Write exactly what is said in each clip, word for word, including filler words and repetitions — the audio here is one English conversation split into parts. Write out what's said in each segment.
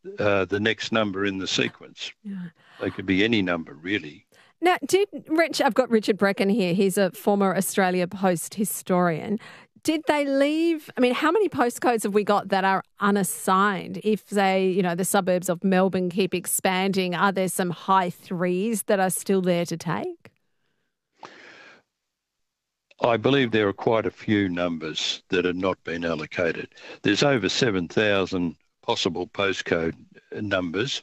uh, the next number in the sequence. Yeah. They could be any number, really. Now, did Rich, I've got Richard Brecken here. He's a former Australia Post historian. Did they leave, I mean, how many postcodes have we got that are unassigned? If they, you know, the suburbs of Melbourne keep expanding, are there some high threes that are still there to take? I believe there are quite a few numbers that have not been allocated. There's over seven thousand possible postcode numbers,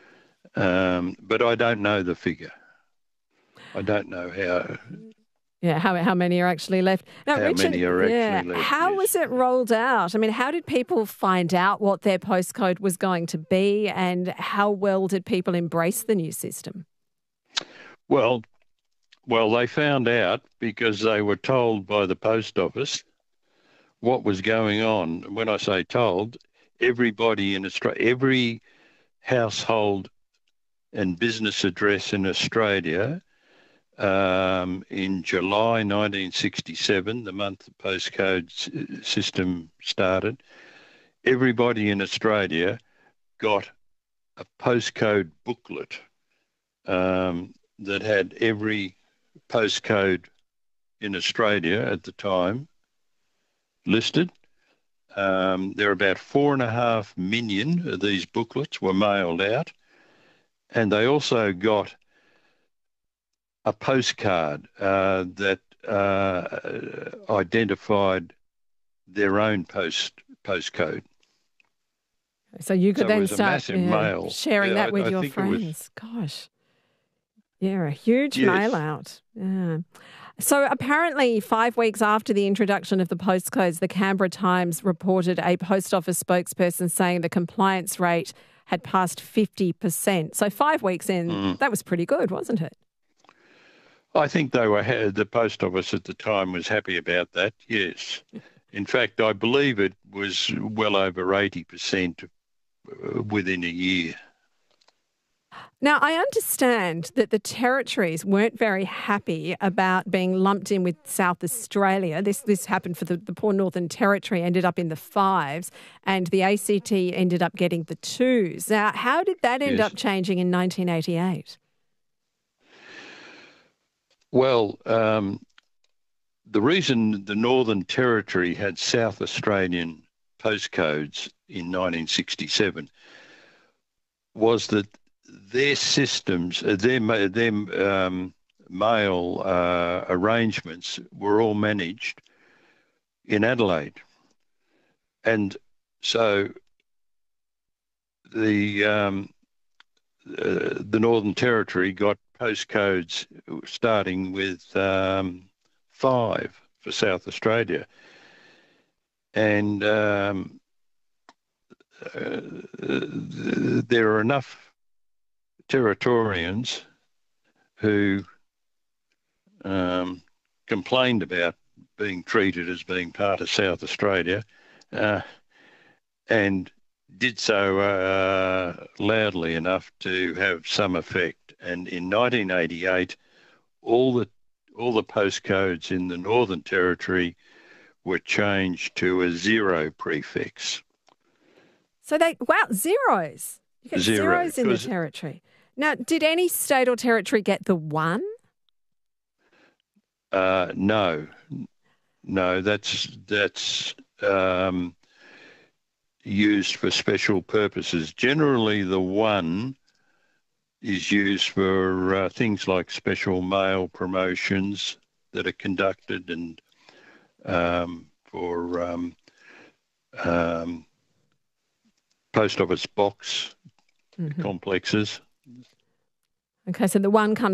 um, but I don't know the figure. I don't know how... Yeah, how how many are actually left? Now, how Richard, many are actually yeah, left. How yes. was it rolled out? I mean, how did people find out what their postcode was going to be, and how well did people embrace the new system? Well, well, they found out because they were told by the post office what was going on. When I say told, everybody in Australia, every household and business address in Australia, Um, in July nineteen sixty-seven, the month the postcode s- system started, everybody in Australia got a postcode booklet um, that had every postcode in Australia at the time listed. Um, there are about four and a half million of these booklets were mailed out, and they also got a postcard uh, that uh, identified their own post postcode. So you could so then it was start a massive yeah, mail. sharing yeah, that with I, I your think friends. It was, Gosh. Yeah, a huge yes. mail out. Yeah. So apparently five weeks after the introduction of the postcodes, the Canberra Times reported a post office spokesperson saying the compliance rate had passed fifty percent. So five weeks in, Mm. that was pretty good, wasn't it? I think they were the post office at the time was happy about that. Yes, in fact, I believe it was well over eighty percent within a year. Now, I understand that the territories weren't very happy about being lumped in with South Australia. This this happened for the, the poor Northern Territory, ended up in the fives, and the A C T ended up getting the twos. Now, how did that end Yes. up changing in nineteen eighty-eight? Well, um, the reason the Northern Territory had South Australian postcodes in nineteen sixty-seven was that their systems, uh, their, their um, mail uh, arrangements were all managed in Adelaide. And so the um, uh, the Northern Territory got postcodes starting with um, five for South Australia. And um, uh, there are enough Territorians who um, complained about being treated as being part of South Australia uh, and did so uh, loudly enough to have some effect. And in nineteen eighty-eight, all the all the postcodes in the Northern Territory were changed to a zero prefix. So they, wow, zeros. You get Zero, zeros in the territory. Now, did any state or territory get the one? Uh, no, no, that's that's um, used for special purposes. Generally, the one is used for uh, things like special mail promotions that are conducted and um, for um, um, post office box mm-hmm. complexes. Okay, so the one comes